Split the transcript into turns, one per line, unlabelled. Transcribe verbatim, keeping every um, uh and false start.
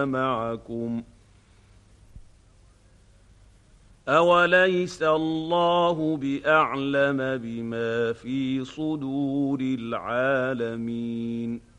معكم ۖ أوليس الله بأعلم بما في صدور العالمين